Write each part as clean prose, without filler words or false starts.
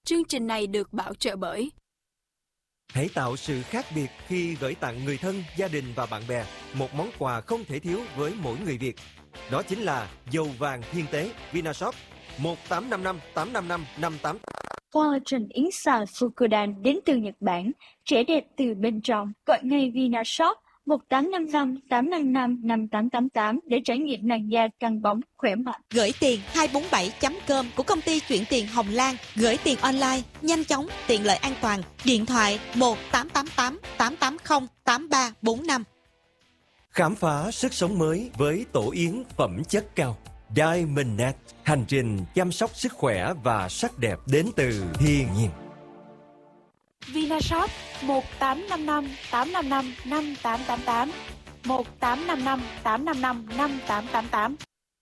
Chương trình này được bảo trợ bởi Hãy tạo sự khác biệt khi gửi tặng người thân, gia đình và bạn bè một món quà không thể thiếu với mỗi người Việt. Đó chính là dầu vàng thiên tế Vinashop 1855 855 58. Collagen yến xào Fukudan đến từ Nhật Bản, trẻ đẹp từ bên trong. Gọi ngay Vinashop 1855 855 5888 để trải nghiệm làn da căng bóng, khỏe mạnh. Gửi tiền 247.com của công ty chuyển tiền Hồng Lan. Gửi tiền online, nhanh chóng, tiện lợi, an toàn. Điện thoại 1888 880 8345. Khám phá sức sống mới với tổ yến phẩm chất cao Diamondnet. Hành trình chăm sóc sức khỏe và sắc đẹp đến từ thiên nhiên. Vinashop 1855 855 5888 1855 855 5888.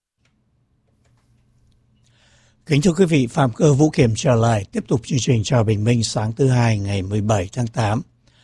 Kính thưa quý vị, Phạm Cơ Vũ Kiểm trở lại tiếp tục chương trình Chào Bình Minh sáng thứ Hai ngày 17 tháng 8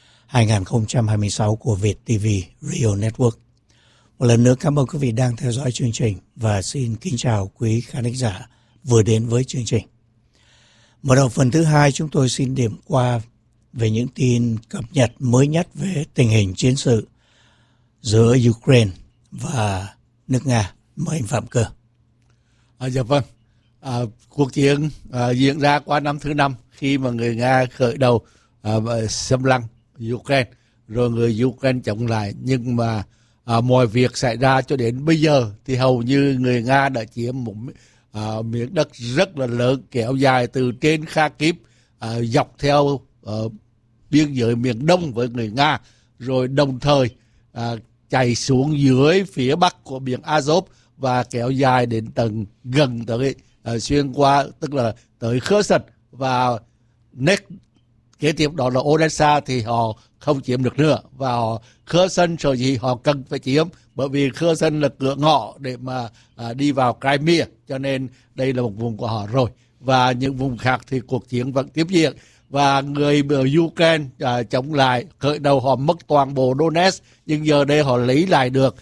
2026 của Việt TV Radio Network. Một lần nữa cảm ơn quý vị đang theo dõi chương trình và xin kính chào quý khán thính giả vừa đến với chương trình. Mở đầu phần thứ hai, chúng tôi xin điểm qua về những tin cập nhật mới nhất về tình hình chiến sự giữa Ukraine và nước Nga. Mời anh Phạm Cơ. Dạ vâng. Cuộc chiến diễn ra qua năm thứ 5 khi mà người Nga khởi đầu xâm lăng Ukraine, rồi người Ukraine chống lại. Nhưng mà mọi việc xảy ra cho đến bây giờ thì hầu như người Nga đã chiếm một miếng đất rất là lớn kéo dài từ trên Kharkiv dọc theo biên giới miền đông với người Nga, rồi đồng thời chạy xuống dưới phía bắc của biển Azov và kéo dài đến tận gần tới xuyên qua, tức là tới Kherson, và next kế tiếp đó là Odessa thì họ không chiếm được nữa, và họ Kherson rồi gì họ cần phải chiếm, bởi vì Kherson là cửa ngõ để mà đi vào Crimea, cho nên đây là một vùng của họ rồi. Và những vùng khác thì cuộc chiến vẫn tiếp diễn, và người Ukraine chống lại khởi đầu họ mất toàn bộ Donetsk, nhưng giờ đây họ lấy lại được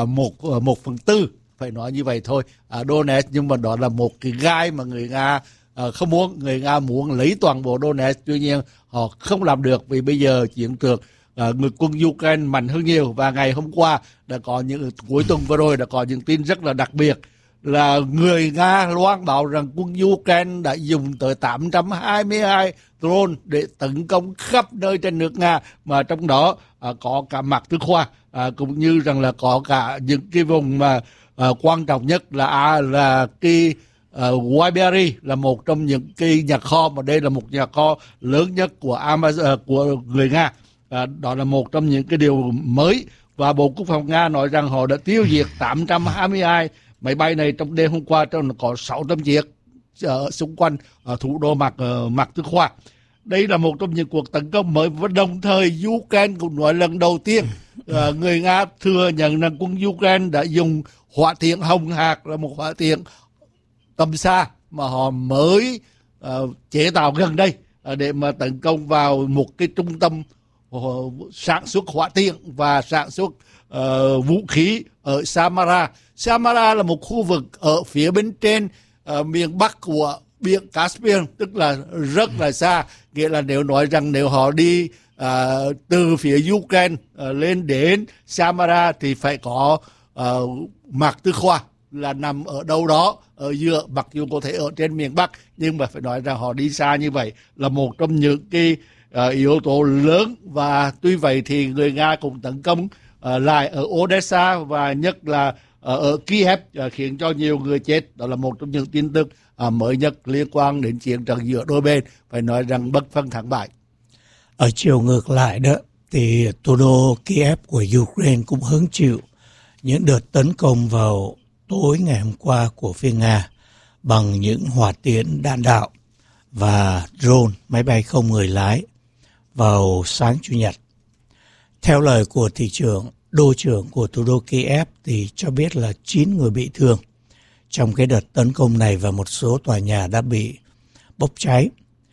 1/4, phải nói như vậy thôi, Donetsk. Nhưng mà đó là một cái gai mà người Nga không muốn. Người Nga muốn lấy toàn bộ Donetsk, tuy nhiên họ không làm được vì bây giờ chiến lược người quân Ukraine mạnh hơn nhiều. Và ngày hôm qua đã có những cuối tuần vừa rồi đã có những tin rất là đặc biệt là người Nga loan báo rằng quân Ukraine đã dùng tới 822 drone để tấn công khắp nơi trên nước Nga, mà trong đó có cả Mạc Tư Khoa, cũng như rằng là có cả những cái vùng mà quan trọng nhất là cái Siberia, là một trong những cái nhà kho, mà đây là một nhà kho lớn nhất của Amazon, của người Nga. Đó là một trong những cái điều mới. Và Bộ Quốc phòng Nga nói rằng họ đã tiêu diệt 822 máy bay này trong đêm hôm qua, trong có 600 chiếc ở xung quanh thủ đô Mạc Tư Khoa. Đây là một trong những cuộc tấn công mới, và đồng thời Ukraine cũng nói lần đầu tiên người Nga thừa nhận rằng quân Ukraine đã dùng hỏa tiễn Hồng Hạc, là một hỏa tiễn tầm xa mà họ mới chế tạo gần đây để mà tấn công vào một cái trung tâm sản xuất hỏa tiễn và sản xuất vũ khí ở Samara. Samara là một khu vực ở phía bên trên miền bắc của biển Caspian, tức là rất là xa. Nghĩa là nếu nói rằng nếu họ đi từ phía Ukraine lên đến Samara thì phải có Mạc Tư Khoa là nằm ở đâu đó ở giữa, mặc dù có thể ở trên miền Bắc, nhưng mà phải nói rằng họ đi xa như vậy là một trong những cái yếu tố lớn. Và tuy vậy thì người Nga cũng tấn công lại ở Odessa và nhất là ở Kiev, khiến cho nhiều người chết. Đó là một trong những tin tức mới nhất liên quan đến chiến trận giữa đôi bên, phải nói rằng bất phân thắng bại. Ở chiều ngược lại đó thì thủ đô Kiev của Ukraine cũng hứng chịu những đợt tấn công vào tối ngày hôm qua của phía Nga bằng những hỏa tiễn đạn đạo và drone, máy bay không người lái vào sáng Chủ nhật. Theo lời của đô trưởng của thủ đô Kiev thì cho biết là 9 người bị thương trong cái đợt tấn công này, và một số tòa nhà đã bị bốc cháy.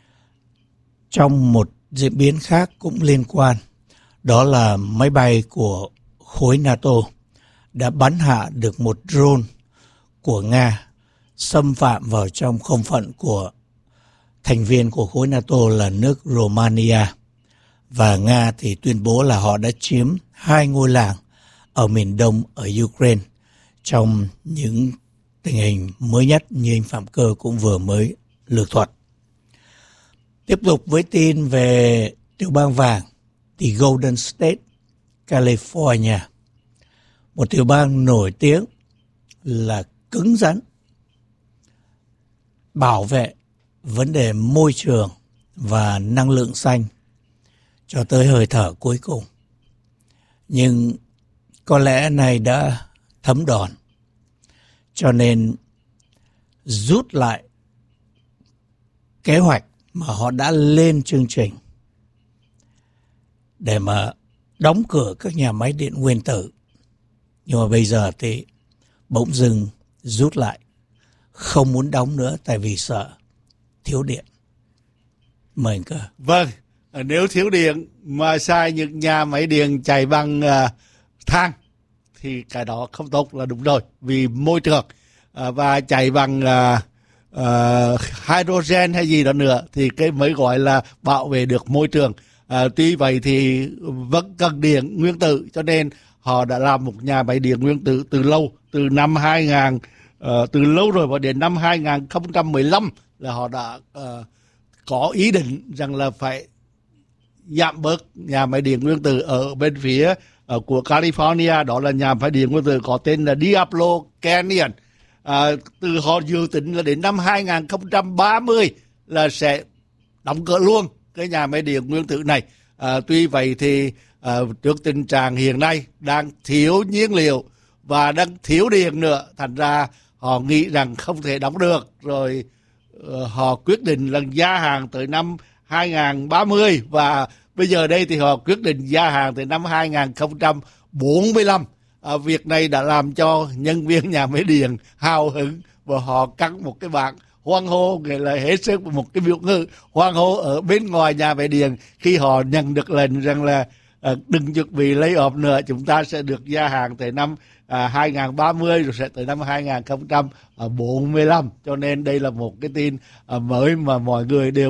Trong một diễn biến khác cũng liên quan, đó là máy bay của khối NATO đã bắn hạ được một drone của Nga xâm phạm vào trong không phận của thành viên của khối NATO là nước Romania. Và Nga thì tuyên bố là họ đã chiếm 2 ngôi làng ở miền đông ở Ukraine trong những tình hình mới nhất như anh Phạm Cơ cũng vừa mới lược thuật. Tiếp tục với tin về tiểu bang vàng thì Golden State, California, một tiểu bang nổi tiếng là cứng rắn, bảo vệ vấn đề môi trường và năng lượng xanh cho tới hơi thở cuối cùng. Nhưng có lẽ này đã thấm đòn, cho nên rút lại kế hoạch mà họ đã lên chương trình để mà đóng cửa các nhà máy điện nguyên tử. Nhưng mà bây giờ thì bỗng dưng rút lại, không muốn đóng nữa tại vì sợ thiếu điện. Mời anh Cơ. Vâng, nếu thiếu điện mà xài những nhà máy điện chạy bằng than thì cái đó không tốt là đúng rồi, vì môi trường. Và chạy bằng hydrogen hay gì đó nữa thì cái mới gọi là bảo vệ được môi trường. Tuy vậy thì vẫn cần điện nguyên tử, cho nên họ đã làm một nhà máy điện nguyên tử từ lâu, từ năm 2000, từ lâu rồi, và đến năm 2015 là họ đã có ý định rằng là phải giảm bớt nhà máy điện nguyên tử ở bên phía của California. Đó là nhà máy điện nguyên tử có tên là Diablo Canyon. Từ họ dự tính là đến năm 2030 là sẽ đóng cửa luôn cái nhà máy điện nguyên tử này. Tuy vậy thì trước tình trạng hiện nay đang thiếu nhiên liệu và đang thiếu điện nữa, thành ra họ nghĩ rằng không thể đóng được, rồi họ quyết định là gia hạn tới năm 2030, và bây giờ đây thì họ quyết định gia hạn tới năm 2045. Việc này đã làm cho nhân viên nhà máy điện hào hứng và họ căng một cái bảng hoan hô, nghĩa là hết sức một cái biểu ngữ hoan hô ở bên ngoài nhà máy điện khi họ nhận được lệnh rằng là đừng chuẩn bị lay off nữa, chúng ta sẽ được gia hạn tới năm 2030 rồi sẽ tới năm 2045. Cho nên đây là một cái tin mới mà mọi người đều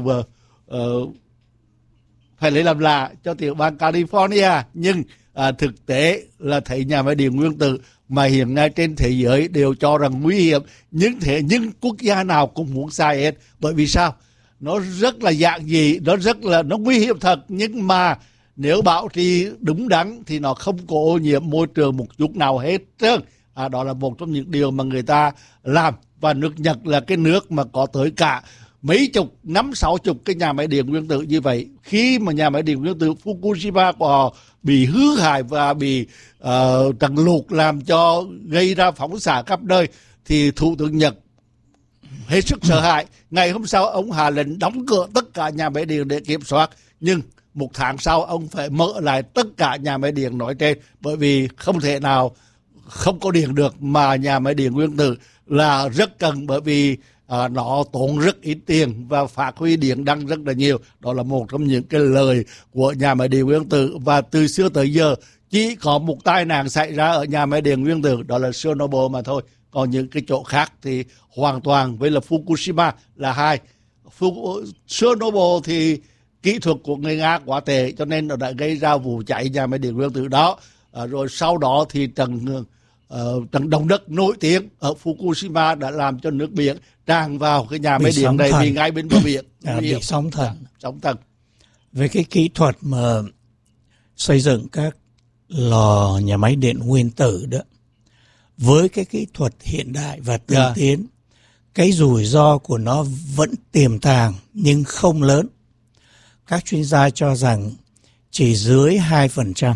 phải lấy làm lạ cho tiểu bang California. Nhưng thực tế là thấy nhà máy điện nguyên tử mà hiện nay trên thế giới đều cho rằng nguy hiểm, nhưng quốc gia nào cũng muốn xài hết. Bởi vì sao? Nó rất là dạng dị, nó nguy hiểm thật, nhưng mà nếu bảo trì đúng đắn thì nó không có ô nhiễm môi trường một chút nào hết trơn. Đó là một trong những điều mà người ta làm. Và nước Nhật là cái nước mà có tới cả mấy chục, 50-60 cái nhà máy điện nguyên tử như vậy. Khi mà nhà máy điện nguyên tử Fukushima của họ bị hư hại và bị trận lụt làm cho gây ra phóng xạ khắp nơi, thì Thủ tướng Nhật hết sức sợ hãi. Ngày hôm sau ông hạ lệnh đóng cửa tất cả nhà máy điện để kiểm soát. Nhưng một tháng sau ông phải mở lại tất cả nhà máy điện nói trên, bởi vì không thể nào không có điện được, mà nhà máy điện nguyên tử là rất cần, bởi vì nó tốn rất ít tiền và phát huy điện năng rất là nhiều. Đó là một trong những cái lời của nhà máy điện nguyên tử. Và từ xưa tới giờ chỉ có một tai nạn xảy ra ở nhà máy điện nguyên tử, đó là Chernobyl mà thôi. Còn những cái chỗ khác thì hoàn toàn, với là Fukushima là hai. Chernobyl thì kỹ thuật của người Nga quá tệ, cho nên nó đã gây ra vụ cháy nhà máy điện nguyên tử đó. Rồi sau đó thì trận động đất nổi tiếng ở Fukushima đã làm cho nước biển tràn vào cái nhà máy điện này, vì ngay bên bờ biển bị sóng thần. Sóng thần. Về cái kỹ thuật mà xây dựng các lò nhà máy điện nguyên tử đó, với cái kỹ thuật hiện đại và tiên tiến, cái rủi ro của nó vẫn tiềm tàng nhưng không lớn. Các chuyên gia cho rằng chỉ dưới 2%.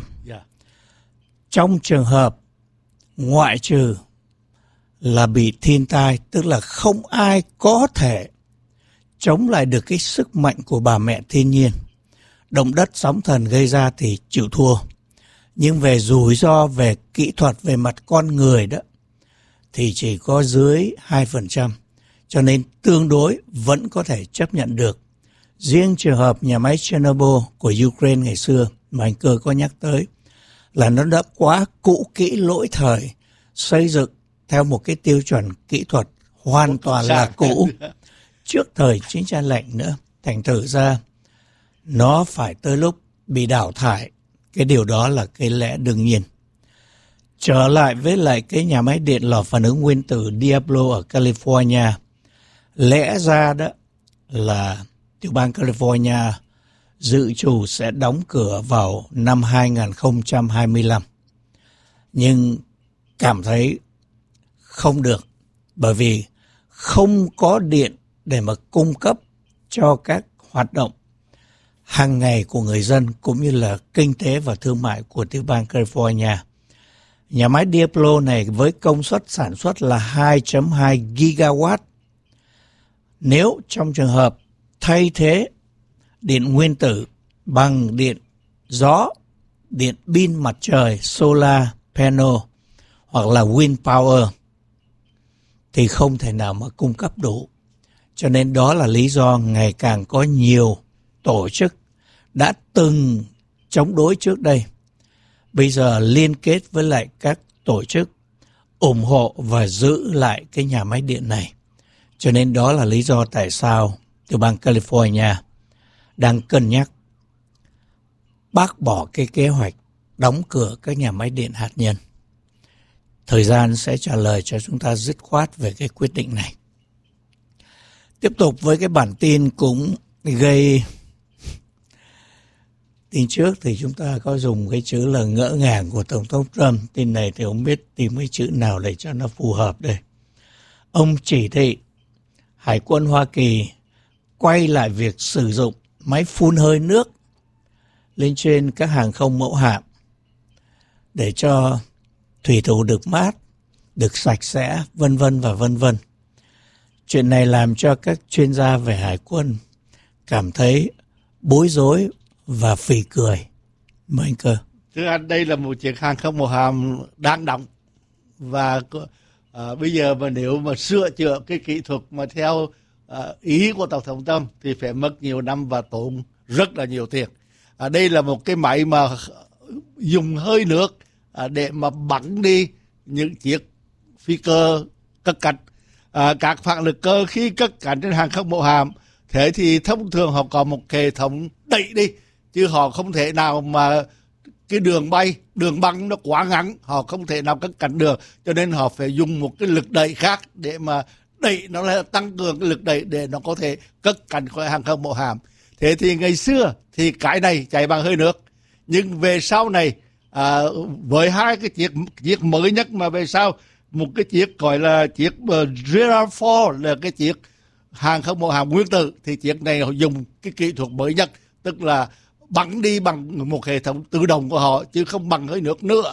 Trong trường hợp ngoại trừ là bị thiên tai, tức là không ai có thể chống lại được cái sức mạnh của bà mẹ thiên nhiên. Động đất, sóng thần gây ra thì chịu thua. Nhưng về rủi ro, về kỹ thuật, về mặt con người đó, thì chỉ có dưới 2%. Cho nên tương đối vẫn có thể chấp nhận được. Riêng trường hợp nhà máy Chernobyl của Ukraine ngày xưa mà anh Cơ có nhắc tới, là nó đã quá cũ kỹ lỗi thời, xây dựng theo một cái tiêu chuẩn kỹ thuật hoàn toàn là cũ. trước thời chiến tranh lạnh nữa. Thành thử ra nó phải tới lúc bị đào thải. Cái điều đó là cái lẽ đương nhiên. Trở lại với lại cái nhà máy điện lò phản ứng nguyên tử Diablo ở California. Lẽ ra đó là tiểu bang California dự trù sẽ đóng cửa vào năm 2025. Nhưng cảm thấy không được, bởi vì không có điện để mà cung cấp cho các hoạt động hàng ngày của người dân cũng như là kinh tế và thương mại của tiểu bang California. Nhà máy Diablo này với công suất sản xuất là 2.2 gigawatt. Nếu trong trường hợp thay thế điện nguyên tử bằng điện gió, điện pin mặt trời, solar panel hoặc là wind power thì không thể nào mà cung cấp đủ. Cho nên đó là lý do ngày càng có nhiều tổ chức đã từng chống đối trước đây, bây giờ liên kết với lại các tổ chức ủng hộ và giữ lại cái nhà máy điện này. Cho nên đó là lý do tại sao tiểu bang California đang cân nhắc bác bỏ cái kế hoạch đóng cửa các nhà máy điện hạt nhân. Thời gian sẽ trả lời cho chúng ta dứt khoát về cái quyết định này. Tiếp tục với cái bản tin cũng gây... Tin trước thì chúng ta có dùng cái chữ là ngỡ ngàng của Tổng thống Trump. Tin này thì không biết tìm cái chữ nào để cho nó phù hợp đây. Ông chỉ thị Hải quân Hoa Kỳ quay lại việc sử dụng máy phun hơi nước lên trên các hàng không mẫu hạm để cho thủy thủ được mát, được sạch sẽ, vân vân và vân vân. Chuyện này làm cho các chuyên gia về hải quân cảm thấy bối rối và phì cười. Mời anh Cơ. Thưa anh, đây là một chiếc hàng không mẫu hạm đang động và bây giờ mà nếu mà sửa chữa cái kỹ thuật mà theo ý của Tổng thống Trump thì phải mất nhiều năm và tốn rất là nhiều tiền. Đây là một cái máy mà dùng hơi nước để mà bắn đi những chiếc phi cơ cất cánh. Các phản lực cơ khi cất cánh trên hàng không mẫu hạm, thế thì thông thường họ có một hệ thống đẩy đi, chứ họ không thể nào mà cái đường băng nó quá ngắn, họ không thể nào cất cánh được, cho nên họ phải dùng một cái lực đẩy khác để mà đẩy, nó là tăng cường cái lực đẩy để nó có thể cất cánh khỏi hàng không mẫu hạm. Thế thì ngày xưa thì cái này chạy bằng hơi nước, nhưng về sau này với hai cái chiếc mới nhất mà về sau, một cái chiếc gọi là chiếc Gerald Ford là cái chiếc hàng không mẫu hạm nguyên tử, thì chiếc này họ dùng cái kỹ thuật mới nhất, tức là bắn đi bằng một hệ thống tự động của họ chứ không bằng hơi nước nữa.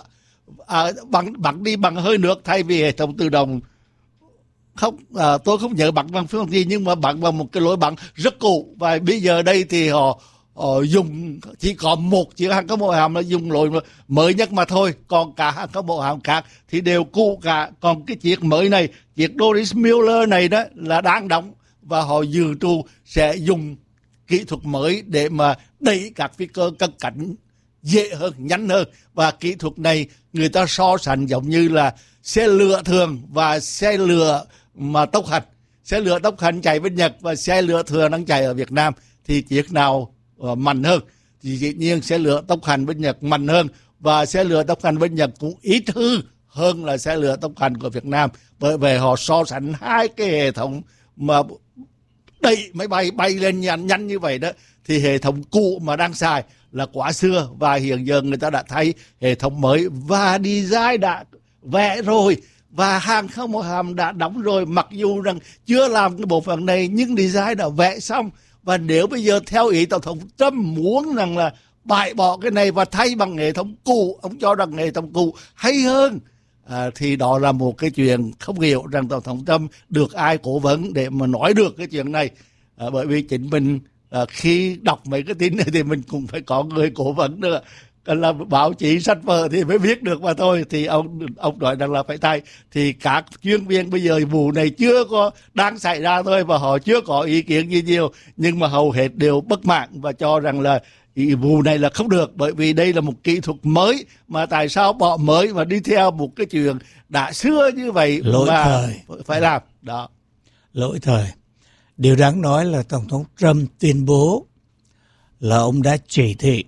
Bắn đi bằng hơi nước thay vì hệ thống tự động. Không, tôi không nhớ bắn bằng phương pháp gì, nhưng mà bắn bằng một cái lối bắn rất cũ. Và bây giờ đây thì họ dùng chỉ có một chiếc hàng không mẫu hạm là dùng lối mới nhất mà thôi, còn cả hàng không mẫu hạm khác thì đều cũ cả. Còn cái chiếc mới này, chiếc Doris Miller này đó là đang đóng, và họ dự trù sẽ dùng kỹ thuật mới để mà đẩy các phi cơ cất cánh dễ hơn, nhanh hơn. Và kỹ thuật này người ta so sánh giống như là xe lửa thường và xe lửa mà tốc hành. Xe lửa tốc hành chạy bên Nhật và xe lửa thường đang chạy ở Việt Nam, thì chiếc nào mạnh hơn? Thì dĩ nhiên xe lửa tốc hành bên Nhật mạnh hơn, và xe lửa tốc hành bên Nhật cũng ít hư hơn là xe lửa tốc hành của Việt Nam. Bởi vì họ so sánh hai cái hệ thống mà đẩy máy bay lên nhanh như vậy đó, thì hệ thống cũ mà đang xài là quá xưa, và hiện giờ người ta đã thay hệ thống mới và design đã vẽ rồi và hàng không mẫu hạm đã đóng rồi. Mặc dù rằng chưa làm cái bộ phận này nhưng design đã vẽ xong, và nếu bây giờ theo ý Tổng thống Trump muốn rằng là bãi bỏ cái này và thay bằng hệ thống cũ, ông cho rằng hệ thống cũ hay hơn, thì đó là một cái chuyện không hiểu rằng Tổng thống Trump được ai cố vấn để mà nói được cái chuyện này. Bởi vì chính mình khi đọc mấy cái tin này thì mình cũng phải có người cố vấn nữa, còn là báo chí sách vở thì mới viết được mà thôi. Thì ông nói rằng là phải thay, thì các chuyên viên bây giờ vụ này chưa có đang xảy ra thôi và họ chưa có ý kiến gì nhiều, nhưng mà hầu hết đều bất mãn và cho rằng là vụ này là không được, bởi vì đây là một kỹ thuật mới mà tại sao bỏ mới mà đi theo một cái chuyện đã xưa như vậy. Lỗi mà thời phải làm đó. Lỗi thời. Điều đáng nói là Tổng thống Trump tuyên bố là ông đã chỉ thị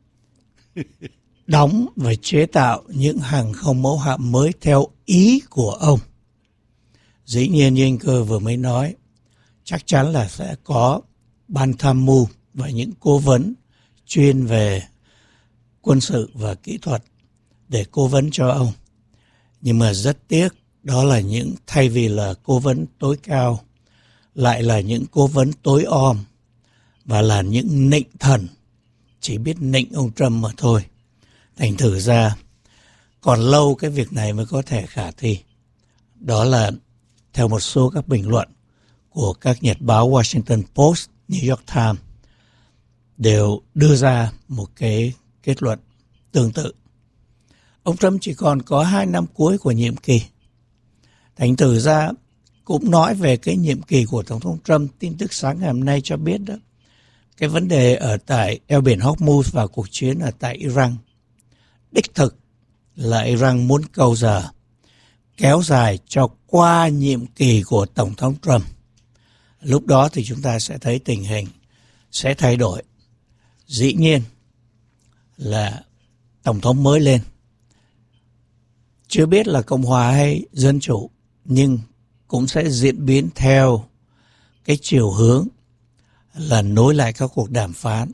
đóng và chế tạo những hàng không mẫu hạm mới theo ý của ông. Dĩ nhiên như anh Cơ vừa mới nói, chắc chắn là sẽ có ban tham mưu và những cố vấn chuyên về quân sự và kỹ thuật để cố vấn cho ông. Nhưng mà rất tiếc, đó là những thay vì là cố vấn tối cao, lại là những cố vấn tối om và là những nịnh thần, chỉ biết nịnh ông Trump mà thôi. Thành thử ra còn lâu cái việc này mới có thể khả thi. Đó là theo một số các bình luận của các nhật báo Washington Post, New York Times đều đưa ra một cái kết luận tương tự. Ông Trump chỉ còn có 2 năm cuối của nhiệm kỳ. Thành thử ra cũng nói về cái nhiệm kỳ của Tổng thống Trump, tin tức sáng ngày hôm nay cho biết đó, cái vấn đề ở tại eo biển Hormuz và cuộc chiến ở tại Iran. Đích thực là Iran muốn câu giờ kéo dài cho qua nhiệm kỳ của Tổng thống Trump. Lúc đó thì chúng ta sẽ thấy tình hình sẽ thay đổi. Dĩ nhiên là Tổng thống mới lên, chưa biết là Cộng hòa hay Dân chủ, nhưng cũng sẽ diễn biến theo cái chiều hướng là nối lại các cuộc đàm phán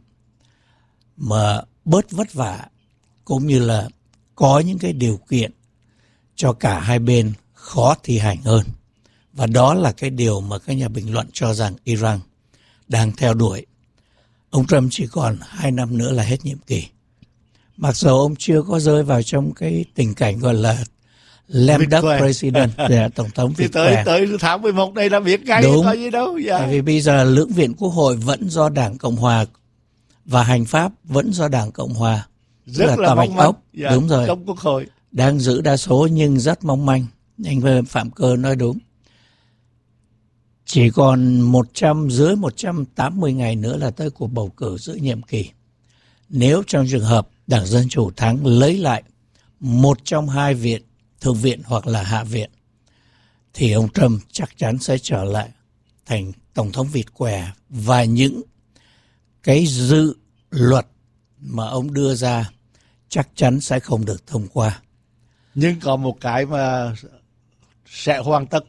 mà bớt vất vả, cũng như là có những cái điều kiện cho cả hai bên khó thi hành hơn. Và đó là cái điều mà các nhà bình luận cho rằng Iran đang theo đuổi. Ông Trump chỉ còn 2 năm nữa là hết nhiệm kỳ. Mặc dù ông chưa có rơi vào trong cái tình cảnh gọi là lame duck president, tổng thống thì Việt Quẻ. Tới tháng 11 này là biết ngay, đúng, có gì đâu. Dạ. Tại vì bây giờ lưỡng viện Quốc hội vẫn do Đảng Cộng Hòa và hành pháp vẫn do Đảng Cộng Hòa. Rất là Tòa Bạch mong manh. Ốc, Dạ, đúng rồi, trong Quốc hội đang giữ đa số nhưng rất mong manh. Anh Phạm Cơ nói đúng. Chỉ còn 180 ngày nữa là tới cuộc bầu cử giữa nhiệm kỳ. Nếu trong trường hợp Đảng Dân Chủ thắng lấy lại một trong hai viện, Thượng viện hoặc là Hạ viện, thì ông Trump chắc chắn sẽ trở lại thành Tổng thống vịt què, và những cái dự luật mà ông đưa ra chắc chắn sẽ không được thông qua. Nhưng còn một cái mà sẽ hoàn tất,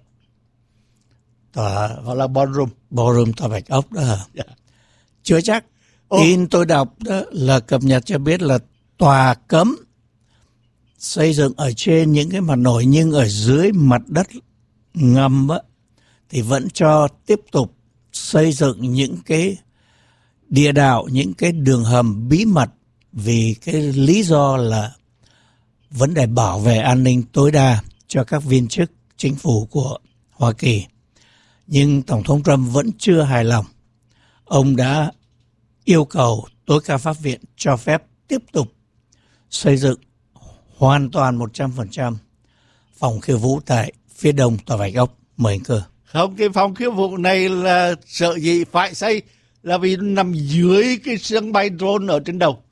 hoặc là ballroom Tòa Bạch Ốc đó hả? Yeah. Chưa chắc. Tin tôi đọc đó là cập nhật cho biết là tòa cấm xây dựng ở trên những cái mặt nổi, nhưng ở dưới mặt đất ngầm á, thì vẫn cho tiếp tục xây dựng những cái địa đạo, những cái đường hầm bí mật, vì cái lý do là vấn đề bảo vệ an ninh tối đa cho các viên chức chính phủ của Hoa Kỳ. Nhưng Tổng thống Trump vẫn chưa hài lòng. Ông đã yêu cầu tối cao pháp viện cho phép tiếp tục xây dựng hoàn toàn 100% phòng khiêu vũ tại phía đông Tòa Bạch Ốc. Mời anh Cơ. Không, cái phòng khiêu vũ này là sợ gì phải xây, là vì nó nằm dưới cái sân bay drone ở trên đầu.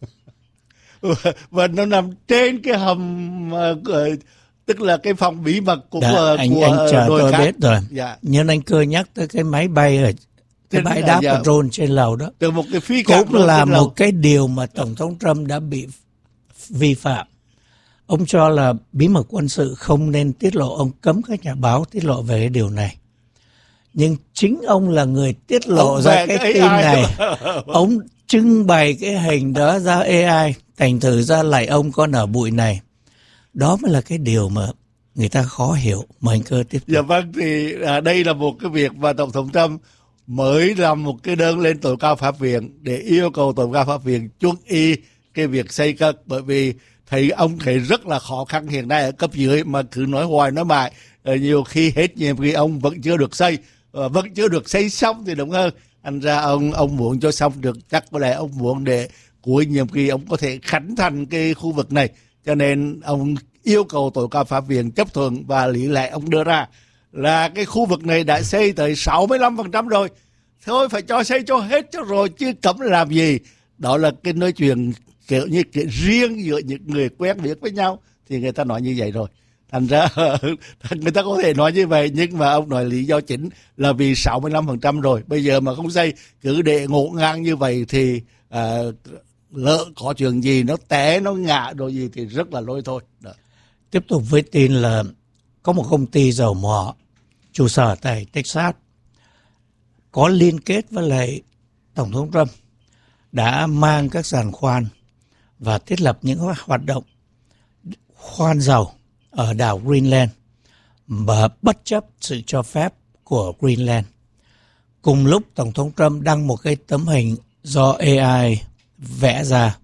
Và nó nằm trên cái hầm, tức là cái phòng bí mật của anh chờ đồi tôi cát. biết rồi. Dạ. Nhưng anh Cơ nhắc tới cái máy bay ở cái bãi đáp của drone trên lầu đó, từ một cái phi cũng là một cái điều mà Tổng thống Trump đã bị vi phạm. Ông cho là bí mật quân sự không nên tiết lộ, ông cấm các nhà báo tiết lộ về cái điều này. Nhưng chính ông là người tiết lộ ra cái tin này. Ông trưng bày cái hình đó ra AI, thành thử ra lại ông có nở bụi này. Đó mới là cái điều mà người ta khó hiểu. Mời anh Cơ tiếp tục. Dạ vâng, thì đây là một cái việc mà Tổng thống Trump mới làm một cái đơn lên tối cao pháp viện để yêu cầu tối cao pháp viện chuẩn y cái việc xây cất, bởi vì ông thấy rất là khó khăn hiện nay ở cấp dưới mà cứ nói hoài nói mãi, nhiều khi hết nhiệm kỳ ông vẫn chưa được xây, vẫn chưa được xây xong thì đúng hơn. Thành ra ông muốn cho xong được, chắc có lẽ ông muốn để cuối nhiệm kỳ ông có thể khánh thành cái khu vực này, cho nên ông yêu cầu tối cao pháp viện chấp thuận, và lý lẽ ông đưa ra là cái khu vực này đã xây tới 65% rồi, thôi phải cho xây cho hết cho rồi chứ cấm làm gì. Đó là cái nói chuyện kiểu như cái riêng giữa những người quen biết với nhau thì người ta nói như vậy rồi. Thành ra người ta có thể nói như vậy, nhưng mà ông nói lý do chính là vì 65% rồi. Bây giờ mà không xây, cứ để ngổn ngang như vậy thì lỡ có chuyện gì nó té, nó ngã rồi gì thì rất là lôi thôi. Đó. Tiếp tục với tin là có một công ty dầu mỏ trụ sở tại Texas có liên kết với lại Tổng thống Trump đã mang các giàn khoan và thiết lập những hoạt động khoan dầu ở đảo Greenland và bất chấp sự cho phép của Greenland. Cùng lúc Tổng thống Trump đăng một cái tấm hình do AI vẽ ra,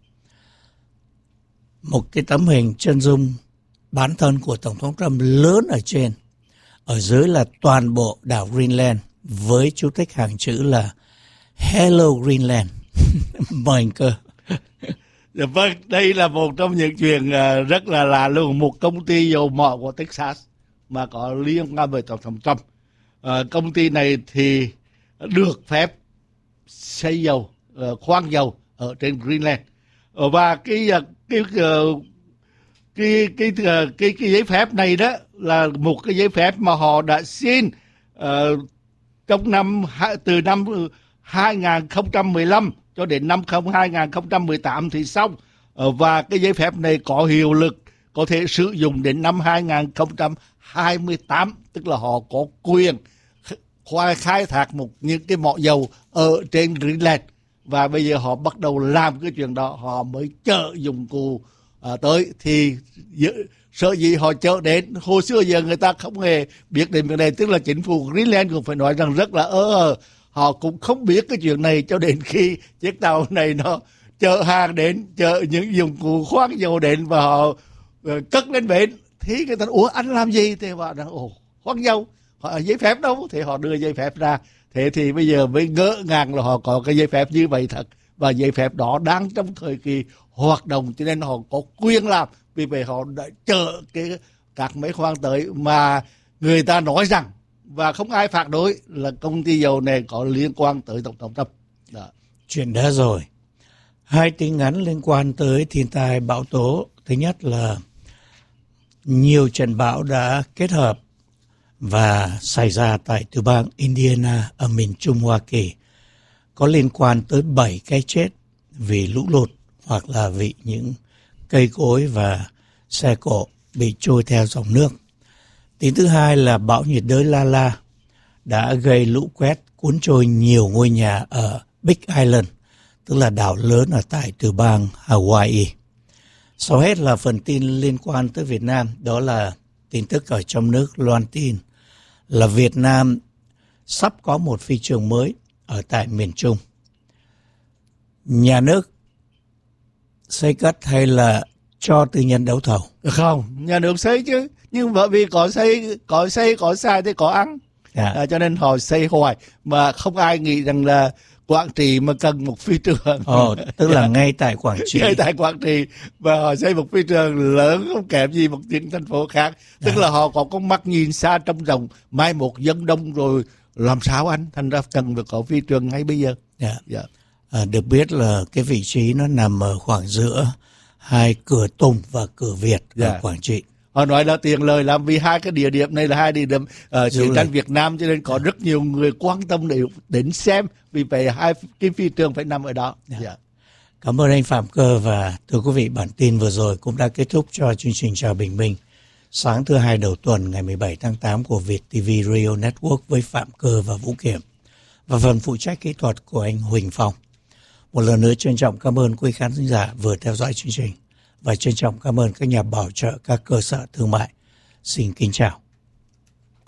một cái tấm hình chân dung bản thân của Tổng thống Trump lớn ở trên, ở dưới là toàn bộ đảo Greenland với chú thích hàng chữ là Hello Greenland. Mời anh Cơ. Dạ vâng, đây là một trong những chuyện rất là lạ luôn. Một công ty dầu mỏ của Texas mà có liên quan với Tổng thống Trump. Công ty này thì được phép xây dầu, khoan dầu ở trên Greenland. Và cái giấy phép này đó là một cái giấy phép mà họ đã xin từ năm 2015 cho đến năm 2018 thì xong. Và cái giấy phép này có hiệu lực, có thể sử dụng đến năm 2028, tức là họ có quyền khai thác những cái mỏ dầu ở trên Greenland. Và bây giờ họ bắt đầu làm cái chuyện đó, họ mới chở dụng cụ tới. Thì sợ gì họ chở đến, hồi xưa giờ người ta không hề biết đến việc này, tức là chính phủ Greenland cũng phải nói rằng rất là họ cũng không biết cái chuyện này cho đến khi chiếc tàu này nó chở hàng đến, chở những dụng cụ khoan dầu đến và họ cất lên bến. Thì người ta ủa anh làm gì? Thì họ nói khoan dầu, họ giấy phép đâu? Thì họ đưa giấy phép ra. Thế thì bây giờ mới ngỡ ngàng là họ có cái giấy phép như vậy thật, và giấy phép đó đang trong thời kỳ hoạt động, cho nên họ có quyền làm. Vì vậy họ đã chở các máy khoan tới, mà người ta nói rằng và không ai phản đối là công ty dầu này có liên quan tới Tổng thống Trump. Chuyện đã rồi. Hai tin ngắn liên quan tới thiên tai bão tố. Thứ nhất là nhiều trận bão đã kết hợp và xảy ra tại tiểu bang Indiana ở miền Trung Hoa Kỳ, có liên quan tới 7 cái chết vì lũ lụt hoặc là vì những cây cối và xe cộ bị trôi theo dòng nước. Tin thứ hai là bão nhiệt đới Lala đã gây lũ quét cuốn trôi nhiều ngôi nhà ở Big Island, tức là đảo lớn ở tại tiểu bang Hawaii. Sau hết là phần tin liên quan tới Việt Nam, đó là tin tức ở trong nước loan tin là Việt Nam sắp có một phi trường mới ở tại miền Trung. Nhà nước xây cất hay là cho tư nhân đấu thầu? Không, nhà nước xây chứ, nhưng bởi vì có sai thì có ăn. Cho nên họ xây hoài mà không ai nghĩ rằng là Quảng Trị mà cần một phi trường. Tức là ngay tại Quảng Trị. Ngay tại Quảng Trị, và họ xây một phi trường lớn không kém gì một những thành phố khác. Tức là họ có con mắt nhìn xa trông rộng, mai một dân đông rồi làm sao anh, thành ra cần phải có phi trường ngay bây giờ. Được biết là cái vị trí nó nằm ở khoảng giữa hai cửa Tùng và cửa Việt ở Quảng Trị. Họ nói là tiền lời làm, vì hai cái địa điểm này là hai địa điểm chiến tranh Việt Nam, cho nên có rất nhiều người quan tâm để đến xem, vì vậy hai cái phi trường phải nằm ở đó. Cảm ơn anh Phạm Cơ, và thưa quý vị, bản tin vừa rồi cũng đã kết thúc cho chương trình Chào Bình Minh sáng thứ hai đầu tuần ngày 17 tháng 8 của Việt TV Radio Network với Phạm Cơ và Vũ Kiểm, và phần phụ trách kỹ thuật của anh Huỳnh Phong. Một lần nữa trân trọng cảm ơn quý khán giả vừa theo dõi chương trình, và trân trọng cảm ơn các nhà bảo trợ các cơ sở thương mại. Xin kính chào.